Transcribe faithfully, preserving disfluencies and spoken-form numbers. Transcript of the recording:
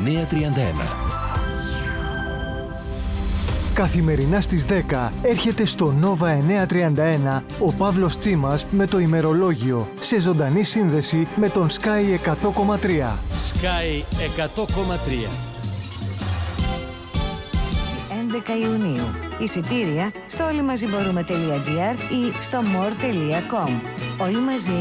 εννιά τριάντα ένα. Καθημερινά στις δέκα έρχεται στο Nova εννιά τριάντα ένα ο Παύλος Τσίμας με το ημερολόγιο σε ζωντανή σύνδεση με τον Sky εκατό κόμμα τρία. Sky εκατό κόμμα τρία. έντεκα Ιουνίου. Εισιτήρια στο όλοιμαζιμπορούμε.gr ή στο more τελεία com. Όλοι μαζί